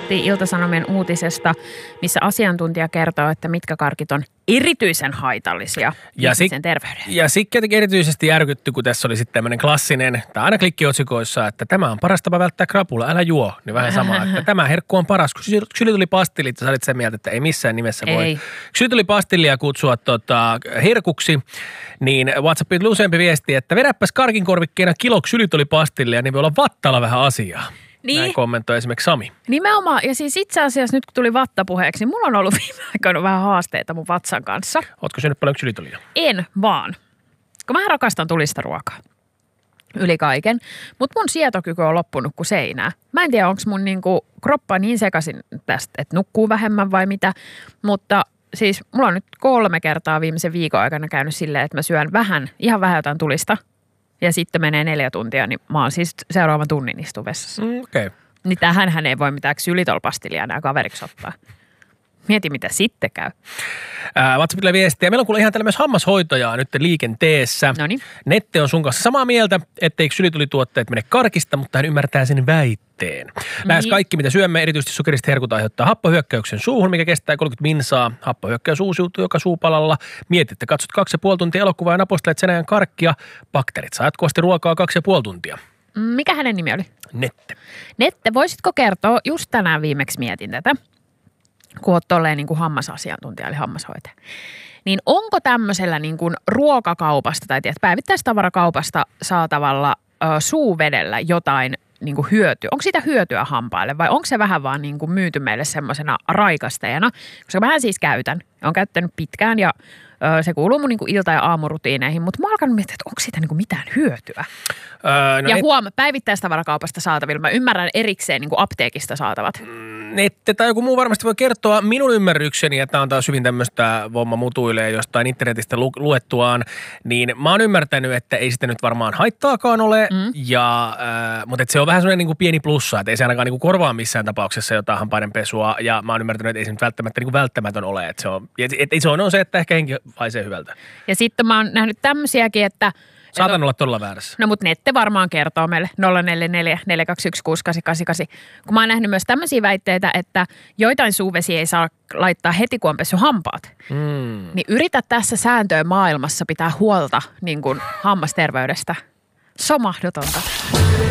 puhuttiin Ilta-Sanomien uutisesta, missä asiantuntija kertoo, että mitkä karkit on erityisen haitallisia ihmisen terveydelle. Ja sitten erityisesti järkytty, kun tässä oli sitten tämmöinen klassinen, tai aina klikkiotsikoissa, että tämä on paras tapa välttää krapula, älä juo. Niin vähän sama, että tämä herkku on paras. Kun ksylitolipastillit, sä olit sen mieltä, että ei missään nimessä voi ksylitolipastillia kutsua herkuksi, niin WhatsAppiin tuli useampi viesti, että vedäpäs karkinkorvikkeena kilo ksylitolipastillia, niin voi olla vattalla vähän asiaa. Niin. Näin kommentoi esimerkiksi Sami. Nimenomaan. Ja siis itse asiassa nyt kun tuli vattapuheeksi, niin mulla on ollut viime aikoina vähän haasteita mun vatsan kanssa. Ootko syönyt paljon ksylitolia? En vaan. Kun mä rakastan tulista ruokaa. Yli kaiken. Mutta mun sietokyky on loppunut kuin seinää. Mä en tiedä, onko mun niinku kroppa niin sekaisin tästä, että nukkuu vähemmän vai mitä. Mutta siis mulla on nyt 3 kertaa viimeisen viikon aikana käynyt silleen, että mä syön ihan vähän jotain tulista. Ja sitten menee 4 tuntia, niin mä oon siis seuraavan tunnin istu vessassa. Okei. Niin tähänhän ei voi mitään ksylitolpastilia enää kaveriksi ottaa. Mieti, mitä sitten käy. WhatsAppilla viestiä. Meillä on kuule ihan täällä myös hammashoitajaa nyt liikenteessä. Noniin. Nette on sun kanssa samaa mieltä, ettei ksylitolituotteet mene karkista, mutta hän ymmärtää sen väitteen. Lähes kaikki, mitä syömme, erityisesti sokerista herkut aiheuttaa happohyökkäyksen suuhun, mikä kestää 30 minsaa. Happohyökkäys uusiutuu joka suupalalla. Mietit, että katsot 2,5 tuntia elokuvaa ja napostelet sen ajan karkkia. Bakteerit saa jatkuvasti ruokaa 2,5 tuntia. Mikä hänen nimi oli? Nette. Nette, voisitko kertoa, just tänään viimeksi mietin tätä, kun oot tolleen niin kuin hammasasiantuntija, eli hammashoitaja. Niin onko tämmöisellä niin kuin ruokakaupasta tai päivittäistavarakaupasta saatavalla suuvedellä jotain niin kuin hyötyä? Onko siitä hyötyä hampaille vai onko se vähän vaan niin kuin myyty meille semmoisena raikasteena? Koska mähän siis käytän. Olen käyttänyt pitkään ja se kuuluu mun niin kuin ilta- ja aamurutiineihin, mutta mä oon alkanut miettiä, että onko siitä niin kuin mitään hyötyä. Ja päivittäistavarakaupasta saatavilla. Mä ymmärrän erikseen niin kuin apteekista saatavat. Nette tai joku muu varmasti voi kertoa minun ymmärrykseni, että tämä on taas hyvin tämmöistä vomma mutuilee jostain internetistä luettuaan, niin mä oon ymmärtänyt, että ei sitä nyt varmaan haittaakaan ole, mutta se on vähän semmoinen niin kuin pieni plussa, että ei se ainakaan niin kuin korvaa missään tapauksessa jotain hampaidenpesua, ja mä oon ymmärtänyt, että ei se nyt välttämättä niin kuin välttämätön ole, että se on se, että ehkä henki haisee hyvältä. Ja sitten mä oon nähnyt tämmöisiäkin, että saatan olla todella väärässä. No mutta Nette varmaan kertoo meille 044 421 6888. Kun mä oon nähnyt myös tämmöisiä väitteitä, että joitain suuvesiä ei saa laittaa heti, kun on pessyt hampaat. Niin yritä tässä sääntöön maailmassa pitää huolta niin kuin hammasterveydestä. Se on mahdotonta.